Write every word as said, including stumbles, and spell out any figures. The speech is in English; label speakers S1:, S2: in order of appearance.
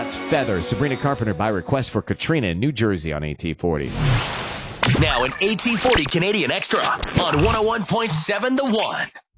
S1: That's Feather, Sabrina Carpenter by request for Katrina in New Jersey on A T forty.
S2: Now an A T forty Canadian Extra on one oh one point seven The One.